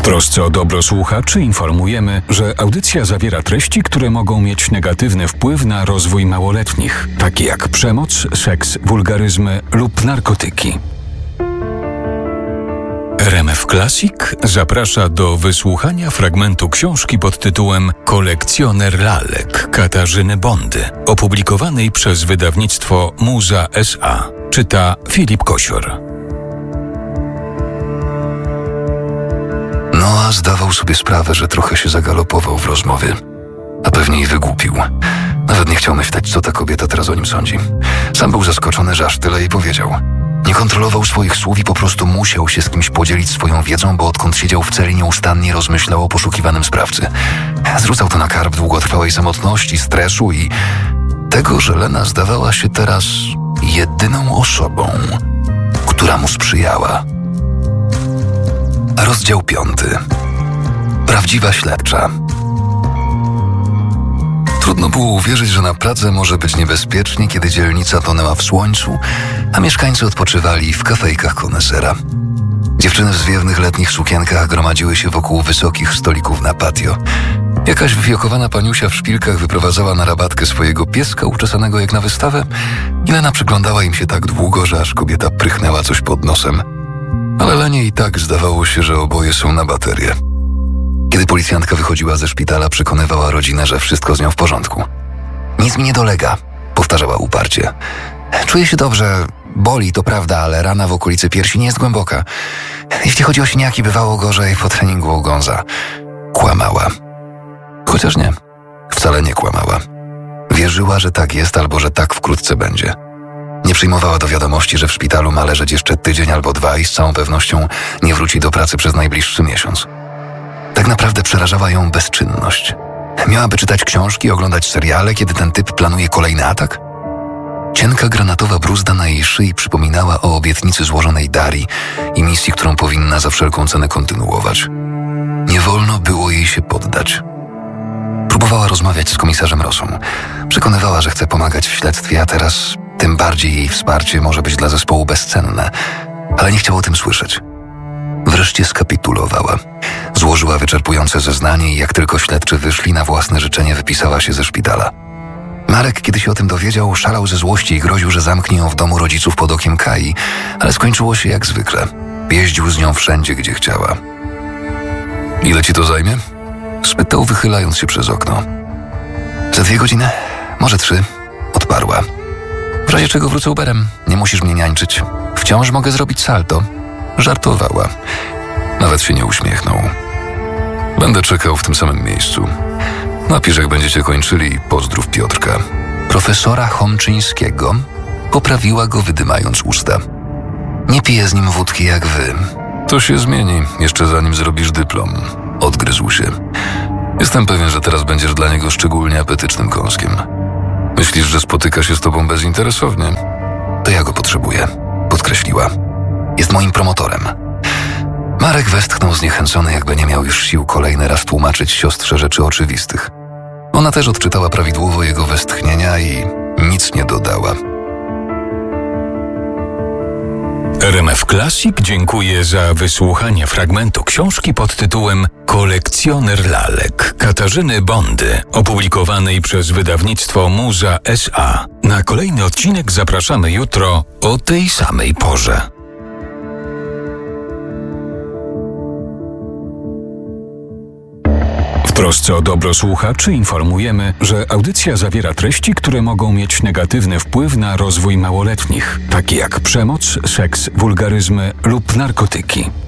trosce o dobro słuchaczy informujemy, że audycja zawiera treści, które mogą mieć negatywny wpływ na rozwój małoletnich, takie jak przemoc, seks, wulgaryzmy lub narkotyki. RMF Classic zaprasza do wysłuchania fragmentu książki pod tytułem Kolekcjoner lalek Katarzyny Bondy, opublikowanej przez wydawnictwo Muza S.A. Czyta Filip Kosior. Noah zdawał sobie sprawę, że trochę się zagalopował w rozmowie, a pewnie i wygłupił. Nawet nie chciał myśleć, co ta kobieta teraz o nim sądzi. Sam był zaskoczony, że aż tyle jej powiedział. Nie kontrolował swoich słów i po prostu musiał się z kimś podzielić swoją wiedzą, bo odkąd siedział w celi, nieustannie rozmyślał o poszukiwanym sprawcy. Zrzucał to na karb długotrwałej samotności, stresu i tego, że Lena zdawała się teraz jedyną osobą, która mu sprzyjała. Rozdział 5. Prawdziwa śledcza. Trudno było uwierzyć, że na Pradze może być niebezpiecznie, kiedy dzielnica tonęła w słońcu, a mieszkańcy odpoczywali w kafejkach konesera. Dziewczyny w zwiewnych letnich sukienkach gromadziły się wokół wysokich stolików na patio. Jakaś wyfiokowana paniusia w szpilkach wyprowadzała na rabatkę swojego pieska uczesanego jak na wystawę i Lena przyglądała im się tak długo, że aż kobieta prychnęła coś pod nosem. Ale Lenie i tak zdawało się, że oboje są na baterię. Kiedy policjantka wychodziła ze szpitala, przekonywała rodzinę, że wszystko z nią w porządku. Nic mi nie dolega, powtarzała uparcie. Czuję się dobrze, boli, to prawda, ale rana w okolicy piersi nie jest głęboka. Jeśli chodzi o siniaki, bywało gorzej po treningu u Gonza. Kłamała. Chociaż nie, wcale nie kłamała. Wierzyła, że tak jest albo że tak wkrótce będzie. Nie przyjmowała do wiadomości, że w szpitalu ma leżeć jeszcze tydzień albo 2 i z całą pewnością nie wróci do pracy przez najbliższy miesiąc. Tak naprawdę przerażała ją bezczynność. Miałaby czytać książki, oglądać seriale, kiedy ten typ planuje kolejny atak? Cienka granatowa bruzda na jej szyi przypominała o obietnicy złożonej Darii i misji, którą powinna za wszelką cenę kontynuować. Nie wolno było jej się poddać. Próbowała rozmawiać z komisarzem Rossą. Przekonywała, że chce pomagać w śledztwie, a teraz tym bardziej jej wsparcie może być dla zespołu bezcenne, ale nie chciał o tym słyszeć. Wreszcie skapitulowała. Złożyła wyczerpujące zeznanie i jak tylko śledczy wyszli, na własne życzenie wypisała się ze szpitala. Marek, kiedy się o tym dowiedział, szalał ze złości i groził, że zamknie ją w domu rodziców pod okiem Kai, ale skończyło się jak zwykle. Jeździł z nią wszędzie, gdzie chciała. Ile ci to zajmie? Spytał, wychylając się przez okno. Za 2 godziny, może 3, odparła. W razie czego wrócę Uberem, nie musisz mnie niańczyć. Wciąż mogę zrobić salto. Żartowała. Nawet się nie uśmiechnął. Będę czekał w tym samym miejscu. Napisz, jak będziecie kończyli i pozdrów Piotrka. Profesora Chomczyńskiego. Poprawiła go, wydymając usta. Nie piję z nim wódki jak wy. To się zmieni, jeszcze zanim zrobisz dyplom. Odgryzł się. Jestem pewien, że teraz będziesz dla niego szczególnie apetycznym kąskiem. Myślisz, że spotyka się z tobą bezinteresownie? To ja go potrzebuję, podkreśliła. Jest moim promotorem. Marek westchnął zniechęcony, jakby nie miał już sił kolejny raz tłumaczyć siostrze rzeczy oczywistych. Ona też odczytała prawidłowo jego westchnienia i nic nie dodała. RMF Classic dziękuję za wysłuchanie fragmentu książki pod tytułem Kolekcjoner lalek Katarzyny Bondy, opublikowanej przez wydawnictwo Muza S.A. Na kolejny odcinek zapraszamy jutro o tej samej porze. W trosce o dobro słuchaczy informujemy, że audycja zawiera treści, które mogą mieć negatywny wpływ na rozwój małoletnich, takie jak przemoc, seks, wulgaryzmy lub narkotyki.